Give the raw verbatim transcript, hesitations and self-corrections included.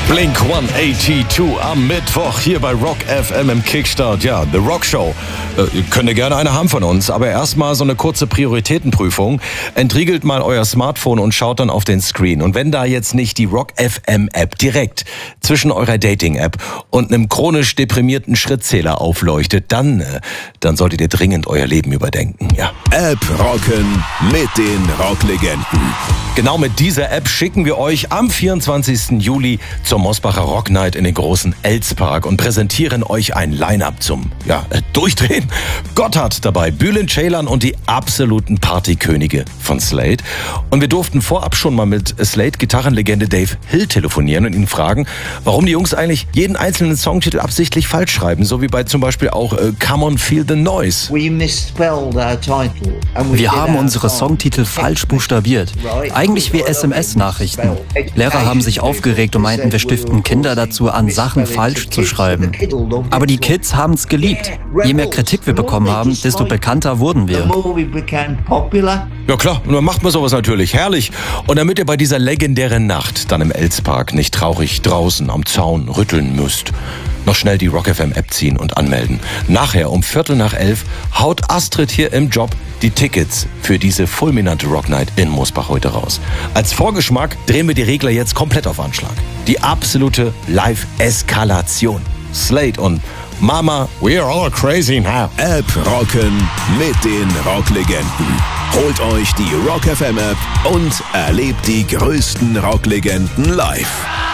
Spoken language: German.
Blink hundertzweiundachtzig am Mittwoch hier bei Rock F M im Kickstart. Ja, The Rock Show. Äh, könnt ihr gerne eine haben von uns, aber erstmal so eine kurze Prioritätenprüfung. Entriegelt mal euer Smartphone und schaut dann auf den Screen. Und wenn da jetzt nicht die Rock F M App direkt zwischen eurer Dating-App und einem chronisch deprimierten Schrittzähler aufleuchtet, dann, äh, dann solltet ihr dringend euer Leben überdenken. Ja. App rocken mit den Rocklegenden. Genau mit dieser App schicken wir euch am vierundzwanzigsten Juli zur Mosbacher Rock Night in den großen Elspark und präsentieren euch ein Line-Up zum ja, äh, Durchdrehen. Gotthard dabei, Bülent Ceylan und die absoluten Partykönige von Slade. Und wir durften vorab schon mal mit Slade-Gitarrenlegende Dave Hill telefonieren und ihn fragen, warum die Jungs eigentlich jeden einzelnen Songtitel absichtlich falsch schreiben, so wie bei zum Beispiel auch äh, Come On Feel the Noise. Wir haben unsere Songtitel falsch buchstabiert. Eigentlich wie S M S-Nachrichten. Lehrer haben sich aufgeregt und meinten, wir stiften Kinder dazu an, Sachen falsch zu schreiben. Aber die Kids haben es geliebt. Je mehr Kritik wir bekommen haben, desto bekannter wurden wir. Ja klar, und dann macht man sowas natürlich. Herrlich. Und damit ihr bei dieser legendären Nacht dann im Elspark nicht traurig draußen am Zaun rütteln müsst, noch schnell die Rock F M App ziehen und anmelden. Nachher um Viertel nach elf haut Astrid hier im Job die Tickets für diese fulminante Rock Night in Mosbach heute raus. Als Vorgeschmack drehen wir die Regler jetzt komplett auf Anschlag. Die absolute Live-Eskalation. Slade und Mama, we're all crazy now. App rocken mit den Rocklegenden. Holt euch die Rock F M App und erlebt die größten Rocklegenden live.